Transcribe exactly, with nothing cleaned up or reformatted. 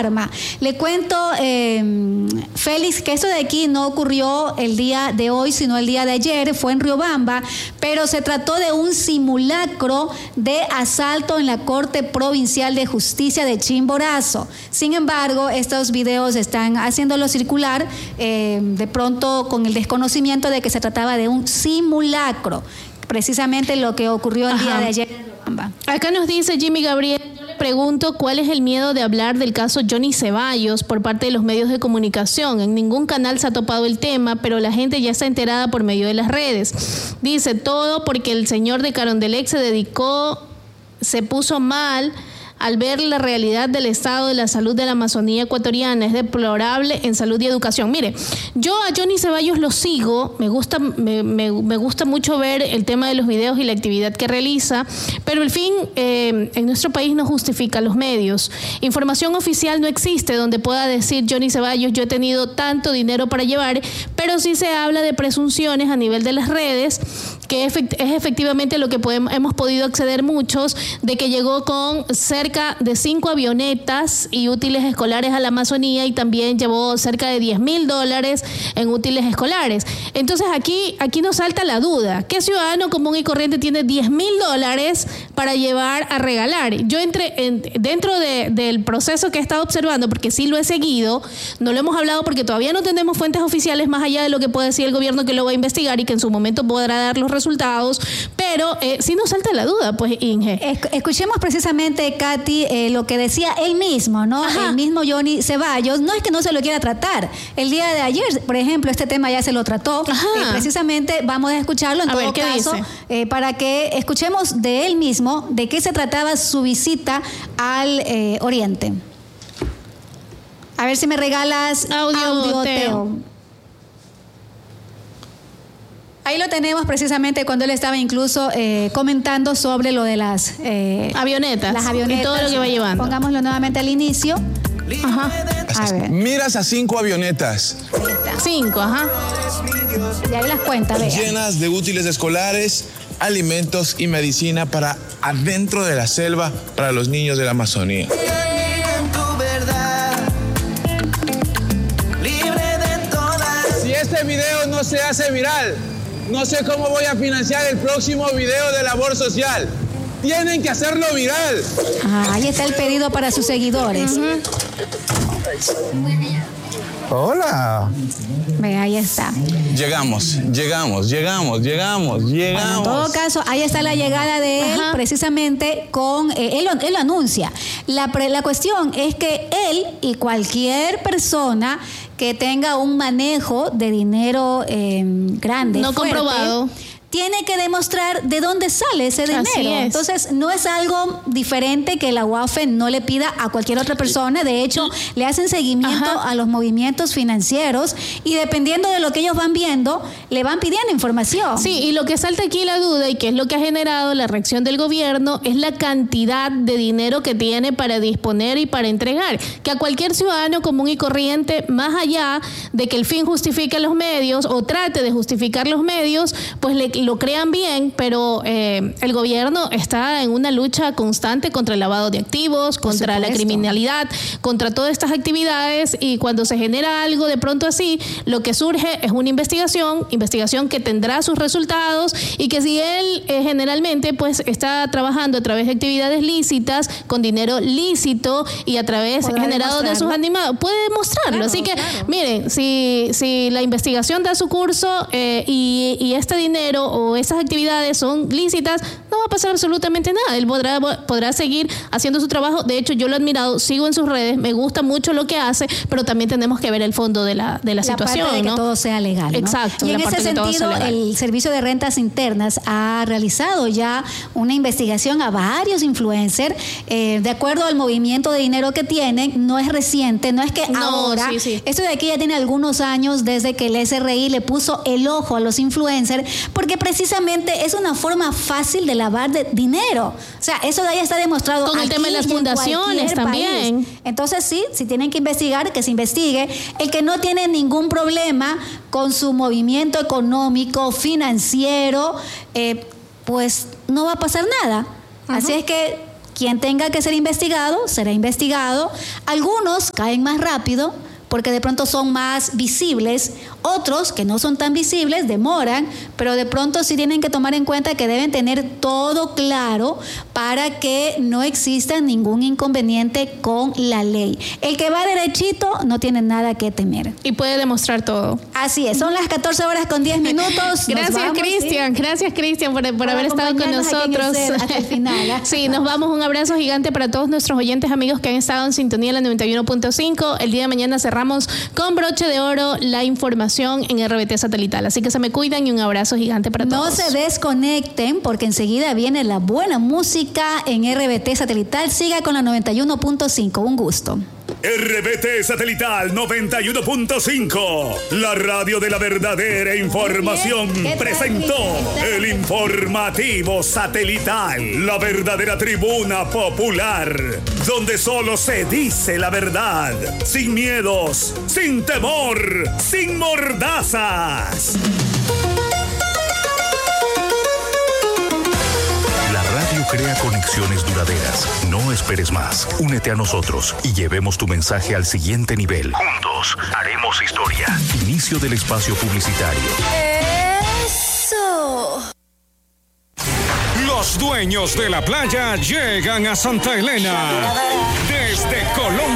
alarma. Le cuento, eh, Félix, que esto de aquí no ocurrió el día de hoy, sino el día de ayer, fue en Riobamba, pero se trató de un simulacro de asalto en la Corte Provincial de Justicia de Chimborazo. Sin embargo, estos videos están haciéndolo circular, eh, de pronto con el desconocimiento de que se trataba de un simulacro, precisamente lo que ocurrió el Ajá. día de ayer en Riobamba. Acá nos dice Jimmy Gabriel, yo le pregunto cuál es el miedo de hablar del caso Johnny Ceballos por parte de los medios de comunicación. En ningún canal se ha topado el tema, pero la gente ya está enterada por medio de las redes. Dice todo porque el señor de Carondelet se dedicó, se puso mal al ver la realidad del estado de la salud de la Amazonía ecuatoriana. Es deplorable en salud y educación. Mire, yo a Johnny Ceballos lo sigo, me gusta, me, me, me gusta mucho ver el tema de los videos y la actividad que realiza, pero el fin eh, en nuestro país no justifica los medios. Información oficial no existe donde pueda decir Johnny Ceballos, yo he tenido tanto dinero para llevar, pero sí se habla de presunciones a nivel de las redes, que es efectivamente lo que podemos, hemos podido acceder muchos, de que llegó con cerca de cinco avionetas y útiles escolares a la Amazonía y también llevó cerca de diez mil dólares en útiles escolares. Entonces aquí, aquí nos salta la duda. ¿Qué ciudadano común y corriente tiene diez mil dólares para llevar a regalar? Yo entre, en, dentro de, del proceso que he estado observando, porque sí lo he seguido, no lo hemos hablado porque todavía no tenemos fuentes oficiales más allá de lo que puede decir el gobierno, que lo va a investigar y que en su momento podrá dar los resultados, pero eh, sí nos salta la duda, pues, Inge. Escuchemos precisamente, Katy, Eh, lo que decía él mismo, ¿no? Ajá. El mismo Johnny Ceballos. No es que no se lo quiera tratar. El día de ayer, por ejemplo, este tema ya se lo trató. Eh, precisamente vamos a escucharlo en a todo ver, caso, eh, para que escuchemos de él mismo de qué se trataba su visita al eh, Oriente. A ver si me regalas audio, audio Teo. Teo. Ahí lo tenemos precisamente cuando él estaba incluso eh, comentando sobre lo de las eh, avionetas, las avionetas y todo lo que va llevando. Pongámoslo nuevamente al inicio. Ajá. A ver. Miras a cinco avionetas. Cinco, ajá. Y ahí las cuentas, vea. Llenas de útiles escolares, alimentos y medicina para adentro de la selva para los niños de la Amazonía. Si este video no se hace viral, no sé cómo voy a financiar el próximo video de labor social. Tienen que hacerlo viral. Ah, ahí está el pedido para sus seguidores. Uh-huh. Hola. Ve, ahí está. Llegamos, llegamos, llegamos, llegamos, llegamos. Bueno, en todo caso, ahí está la llegada de él, Ajá. precisamente con... Eh, él, él lo anuncia. La, la cuestión es que él y cualquier persona que tenga un manejo de dinero eh, grande, no fuerte, comprobado, tiene que demostrar de dónde sale ese dinero. Así es. Entonces, no es algo diferente que la U A F E no le pida a cualquier otra persona. De hecho, le hacen seguimiento Ajá. a los movimientos financieros y dependiendo de lo que ellos van viendo, le van pidiendo información. Sí, y lo que salta aquí la duda y que es lo que ha generado la reacción del gobierno es la cantidad de dinero que tiene para disponer y para entregar. Que a cualquier ciudadano común y corriente, más allá de que el fin justifique los medios o trate de justificar los medios, pues le lo crean bien, pero eh, el gobierno está en una lucha constante contra el lavado de activos, contra la criminalidad, contra todas estas actividades, y cuando se genera algo de pronto así, lo que surge es una investigación, investigación que tendrá sus resultados y que si él eh, generalmente pues está trabajando a través de actividades lícitas, con dinero lícito y a través generado de sus animados, puede demostrarlo. Claro, así que, claro. miren, si, si la investigación da su curso eh, y, y este dinero o esas actividades son lícitas, no va a pasar absolutamente nada. Él podrá, podrá seguir haciendo su trabajo. De hecho, yo lo he admirado, sigo en sus redes, me gusta mucho lo que hace, pero también tenemos que ver el fondo de la, de la, la situación. Parte de que ¿no? todo sea legal, ¿no? Exacto. Y en la ese parte sentido, el Servicio de Rentas Internas ha realizado ya una investigación a varios influencers. Eh, de acuerdo al movimiento de dinero que tienen, no es reciente, no es que no, ahora. Sí, sí. Esto de aquí ya tiene algunos años desde que el S R I le puso el ojo a los influencers, porque precisamente es una forma fácil de lavar de dinero. O sea, eso de ahí está demostrado. Con el tema de las fundaciones también. País. Entonces sí, si tienen que investigar, que se investigue. El que no tiene ningún problema con su movimiento económico, financiero, eh, pues no va a pasar nada. Uh-huh. Así es que Quien tenga que ser investigado, será investigado. Algunos caen más rápido porque de pronto son más visibles, otros que no son tan visibles demoran, pero de pronto sí tienen que tomar en cuenta que deben tener todo claro para que no exista ningún inconveniente con la ley. El que va derechito no tiene nada que temer. Y puede demostrar todo. Así es, son las catorce horas con diez minutos. Gracias, Cristian, ¿sí? Gracias, Cristian, por, por, por haber estado con nosotros. Hasta el final. ¿eh? Sí, nos vamos, un abrazo gigante para todos nuestros oyentes, amigos que han estado en sintonía en la noventa y uno punto cinco. El día de mañana cerramos con broche de oro la información en R B T Satelital. Así que se me cuidan y un abrazo gigante para todos. No se desconecten porque enseguida viene la buena música en R B T Satelital. Siga con la noventa y uno punto cinco. Un gusto. R B T Satelital noventa y uno punto cinco, la radio de la verdadera información, presentó el informativo satelital, la verdadera tribuna popular, donde solo se dice la verdad, sin miedos, sin temor, sin mordazas. Crea conexiones duraderas. No esperes más. Únete a nosotros y llevemos tu mensaje al siguiente nivel. Juntos haremos historia. Inicio del espacio publicitario. Eso. Los dueños de la playa llegan a Santa Elena. Desde Colombia.